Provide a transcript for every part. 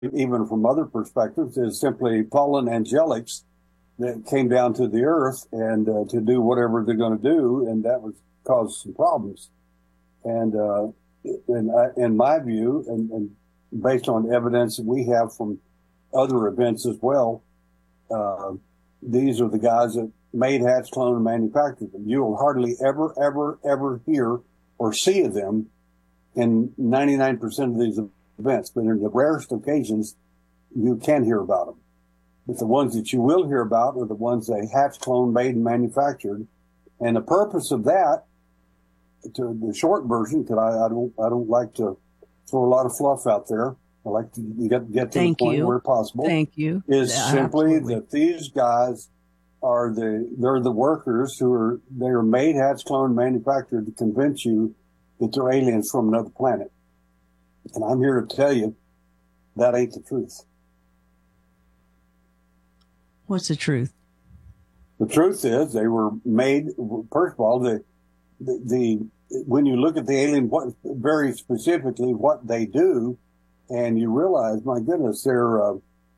even from other perspectives, is simply fallen angelics that came down to the earth and to do whatever they're going to do, and that was cause some problems. And in my view, and based on evidence that we have from other events as well, these are the guys that made, hatched, cloned, and manufactured them. You will hardly ever hear or see of them in 99% of these events, but in the rarest occasions, you can hear about them. But the ones that you will hear about are the ones they hatched, cloned, made, and manufactured. And the purpose of that, to the short version, because I don't like to throw a lot of fluff out there. I like to get to the point where possible. Thank you. Is simply that these guys are they're the workers they are made, hatched, cloned, manufactured to convince you that they're aliens from another planet. And I'm here to tell you that ain't the truth. What's the truth? The truth is they were made. First of all, when you look at the alien, very specifically what they do, and you realize, my goodness, they're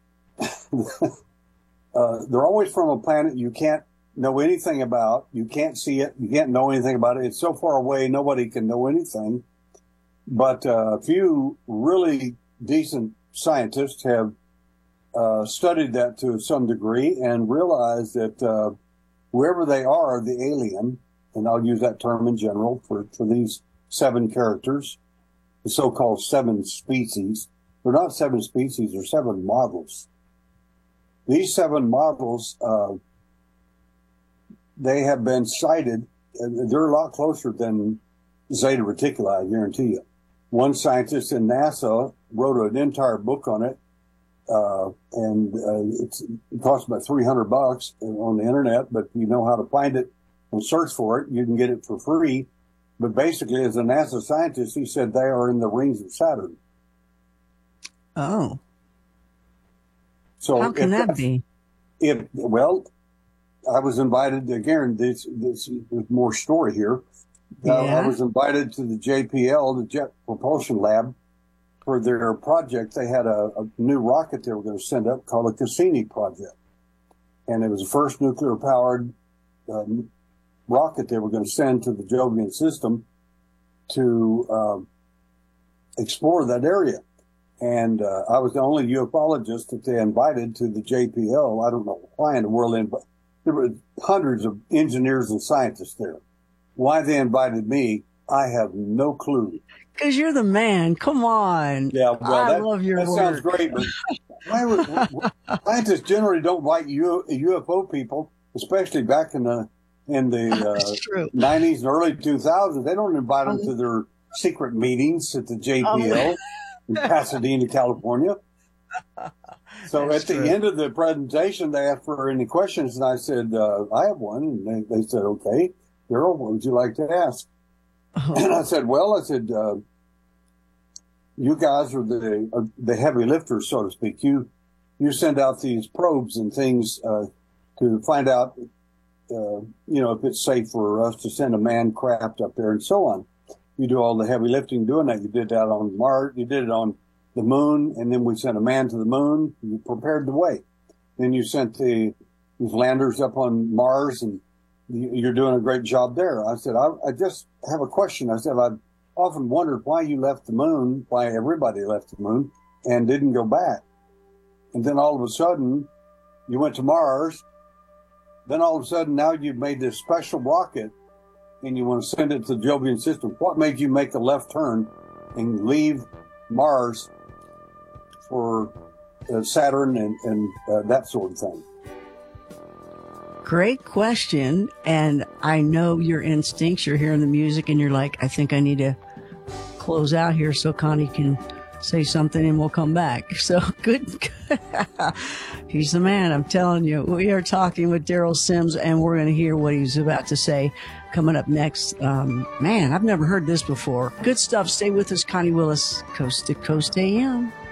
always from a planet you can't know anything about. You can't see it. You can't know anything about it. It's so far away, nobody can know anything. But a few really decent scientists have studied that to some degree and realized that whoever they are, the alien, and I'll use that term in general for these 7 characters, the so-called 7 species. They're not 7 species, they're 7 models. These 7 models, they have been cited, they're a lot closer than Zeta Reticuli, I guarantee you. One scientist in NASA wrote an entire book on it, and it costs about $300 on the internet, but if you know how to find it and search for it, you can get it for free. But basically, as a NASA scientist, he said they are in the rings of Saturn. Oh. So how can that be? Well, I was invited, again, this is more story here. I was invited to the JPL, the Jet Propulsion Lab, for their project. They had a new rocket they were going to send up called the Cassini project. And it was the first nuclear-powered rocket they were going to send to the Jovian system to explore that area. And I was the only ufologist that they invited to the JPL. I don't know why in the world, but there were hundreds of engineers and scientists there. Why they invited me, I have no clue. Because you're the man. Come on. Yeah, well, I love your that work. Sounds great, but scientists generally don't invite UFO people, especially back in the 90s and early 2000s. They don't invite them to their secret meetings at the JPL in Pasadena, California. So at the end of the presentation, they asked for any questions, and I said, I have one. And they said, okay, Daryl, what would you like to ask? And I said, you guys are the heavy lifters, so to speak. You send out these probes and things to find out, if it's safe for us to send a manned craft up there and so on. You do all the heavy lifting doing that. You did that on Mars. You did it on the moon, and then we sent a man to the moon. You prepared the way. Then you sent these landers up on Mars, and you're doing a great job there. I said, I just have a question. I said, I've often wondered why you left the moon, why everybody left the moon, and didn't go back. And then all of a sudden, you went to Mars. Then all of a sudden, now you've made this special rocket, and you want to send it to the Jovian system. What made you make a left turn and leave Mars for Saturn and that sort of thing? Great question. And I know your instincts. You're hearing the music and you're like, I think I need to close out here so Connie can say something and we'll come back. So good. He's the man. I'm telling you, we are talking with Daryl Sims and we're going to hear what he's about to say coming up next. Man, I've never heard this before. Good stuff. Stay with us. Connie Willis, Coast to Coast AM.